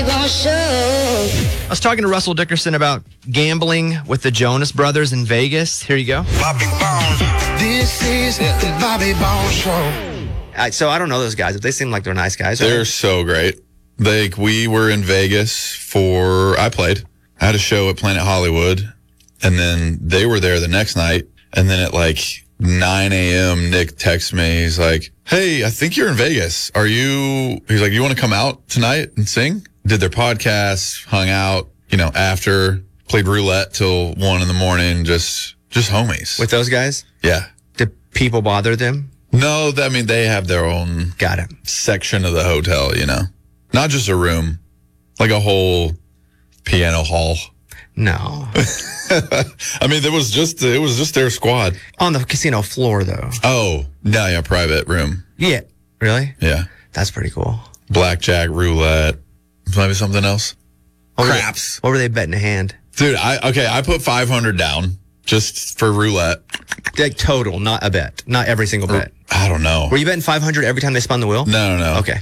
I was talking to Russell Dickerson about gambling with the Jonas Brothers in Vegas. Here you go. Bobby Bones. This is the Bobby Bones Show. So I don't know those guys, but they seem like they're nice guys. They're so great. Like, we were in Vegas I had a show at Planet Hollywood, and then they were there the next night. And then at like 9 a.m., Nick texts me. He's like, hey, I think you're in Vegas. He's like, you want to come out tonight and sing? Did their podcast, hung out, after, played roulette till 1 a.m, just homies. With those guys? Yeah. Did people bother them? No, they have their own Got it. section of the hotel, Not just a room, like a whole piano hall. No. I mean, it was just their squad. On the casino floor, though. Oh, no, yeah, private room. Yeah. Really? Yeah. That's pretty cool. Blackjack, roulette, maybe something else. Craps. What were they betting a hand? Dude, I put 500 down just for roulette. Like total, not a bet. Not every single bet. I don't know. Were you betting 500 every time they spun the wheel? No. Okay.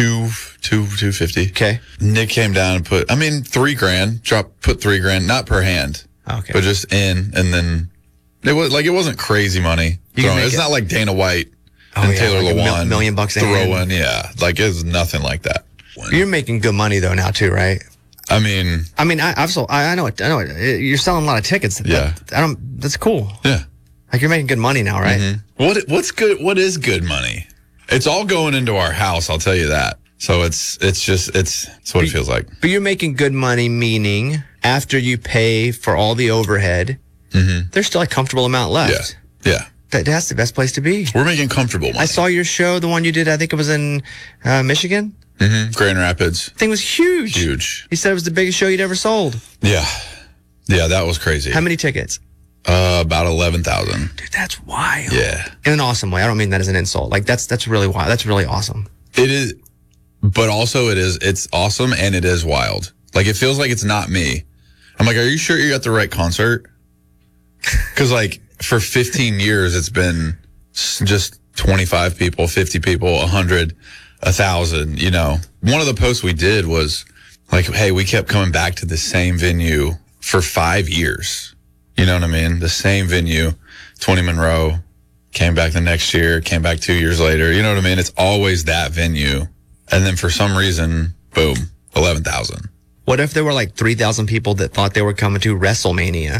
250. Okay. Nick came down and put $3,000. Put $3,000, not per hand. Okay. But just in, and then it wasn't crazy money. It's not like Dana White and Taylor like Lewan. $1 million a hand. Throwing, yeah. Like, it's nothing like that. You're making good money though now too, right? I mean, I know it. You're selling a lot of tickets. Yeah. That's cool. Yeah. Like, you're making good money now, right? Mm-hmm. What's good? What is good money? It's all going into our house. I'll tell you that. So it's what it feels like. But you're making good money, meaning after you pay for all the overhead, there's still a comfortable amount left. Yeah. That's the best place to be. We're making comfortable money. I saw your show, the one you did, I think it was in Michigan. Grand Rapids. The thing was huge. Huge. He said it was the biggest show you'd ever sold. Yeah. Yeah, that was crazy. How many tickets? About 11,000. Dude, that's wild. Yeah. In an awesome way. I don't mean that as an insult. Like, that's really wild. That's really awesome. It is, but also it's awesome and it is wild. Like, it feels like it's not me. I'm like, are you sure you're at the right concert? Because, like, for 15 years, it's been just 25 people, 50 people, 100, 1,000, One of the posts we did was like, hey, we kept coming back to the same venue for 5 years. You know what I mean? The same venue, 20 Monroe, came back the next year, came back 2 years later. You know what I mean? It's always that venue. And then for some reason, boom, 11,000. What if there were like 3,000 people that thought they were coming to WrestleMania?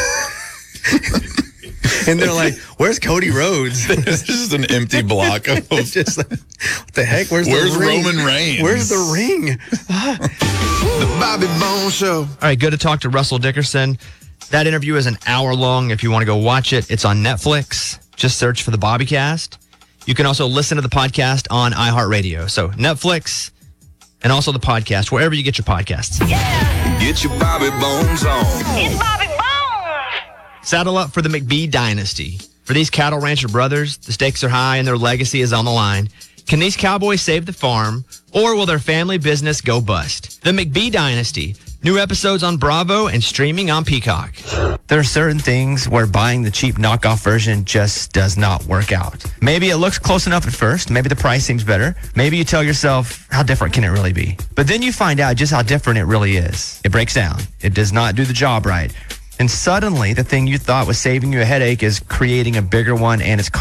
And they're like, where's Cody Rhodes? It's just an empty block of just like, what the heck? Where's the ring? Roman Reigns? Where's the ring? The Bobby Bones Show. All right, good to talk to Russell Dickerson. That interview is an hour long. If you want to go watch it, it's on Netflix. Just search for the Bobbycast. You can also listen to the podcast on iHeartRadio. So Netflix and also the podcast, wherever you get your podcasts. Yeah. Get your Bobby Bones on. It's Bobby Bones. Saddle up for the McBee dynasty. For these cattle rancher brothers, the stakes are high and their legacy is on the line. Can these cowboys save the farm, or will their family business go bust? The McBee dynasty. New episodes on Bravo and streaming on Peacock. There are certain things where buying the cheap knockoff version just does not work out. Maybe it looks close enough at first. Maybe the price seems better. Maybe you tell yourself, how different can it really be? But then you find out just how different it really is. It breaks down. It does not do the job right. And suddenly, the thing you thought was saving you a headache is creating a bigger one, and it's